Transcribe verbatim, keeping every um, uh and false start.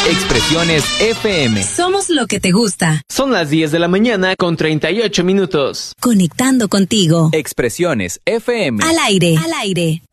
Expresiones F M. Somos lo que te gusta. Son las diez de la mañana con treinta y ocho minutos. Conectando contigo. Expresiones F M. Al aire. Al aire.